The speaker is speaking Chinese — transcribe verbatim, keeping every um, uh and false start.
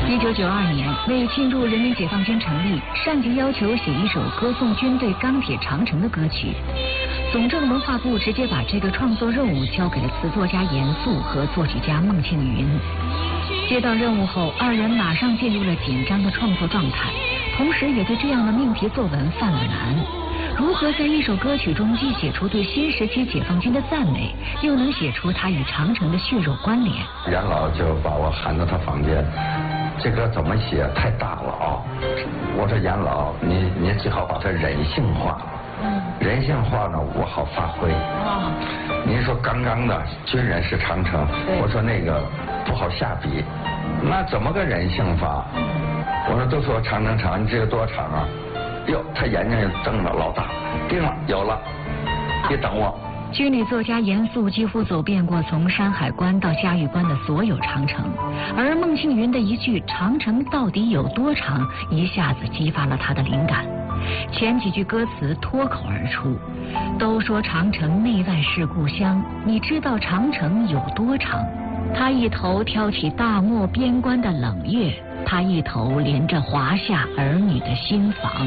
一九九二年，为庆祝人民解放军成立，上级要求写一首歌颂军队钢铁长城的歌曲。总政文化部直接把这个创作任务交给了词作家严肃和作曲家孟庆云。接到任务后，二人马上进入了紧张的创作状态，同时也对这样的命题作文犯了难。如何在一首歌曲中既写出对新时期解放军的赞美，又能写出它与长城的血肉关联？ 严老就把我喊到他房间，这歌怎么写太大了啊！我说严老，你你最好把它人性化，人性化呢我好发挥。您说刚刚的军人是长城，我说那个不好下笔，那怎么个人性法？我说都说长城长，你这个多长啊？哟，他眼睛睁得老大，定了，有了，别等我。 军旅作家严肃几乎走遍过从山海关到嘉峪关的所有长城，而孟庆云的一句“长城到底有多长”一下子激发了他的灵感。前几句歌词脱口而出：“都说长城内外是故乡，你知道长城有多长？”他一头挑起大漠边关的冷月，他一头连着华夏儿女的心房。